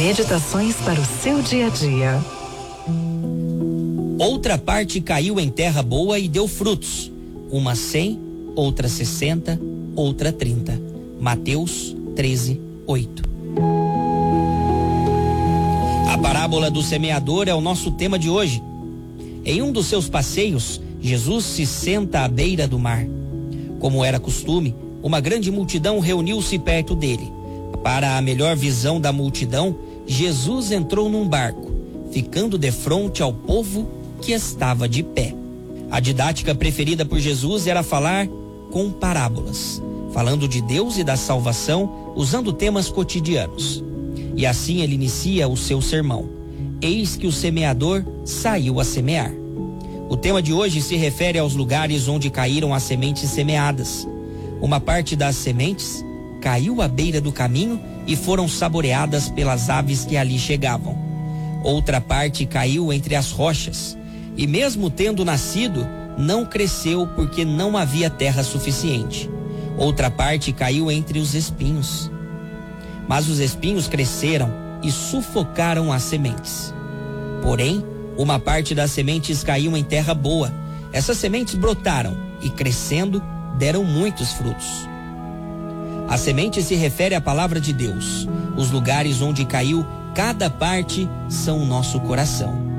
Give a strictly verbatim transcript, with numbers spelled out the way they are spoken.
Meditações para o seu dia a dia. Outra parte caiu em terra boa e deu frutos. Uma cem, outra sessenta, outra trinta. Mateus treze, oito. A parábola do semeador é o nosso tema de hoje. Em um dos seus passeios, Jesus se senta à beira do mar. Como era costume, uma grande multidão reuniu-se perto dele. Para a melhor visão da multidão, Jesus entrou num barco, ficando defronte ao povo que estava de pé. A didática preferida por Jesus era falar com parábolas, falando de Deus e da salvação, usando temas cotidianos. E assim ele inicia o seu sermão. Eis que o semeador saiu a semear. O tema de hoje se refere aos lugares onde caíram as sementes semeadas. Uma parte das sementes caiu à beira do caminho e foram saboreadas pelas aves que ali chegavam. Outra parte caiu entre as rochas, e mesmo tendo nascido, não cresceu porque não havia terra suficiente. Outra parte caiu entre os espinhos. Mas os espinhos cresceram e sufocaram as sementes. Porém, uma parte das sementes caiu em terra boa. Essas sementes brotaram e, crescendo, deram muitos frutos. A semente se refere à palavra de Deus. Os lugares onde caiu cada parte são o nosso coração.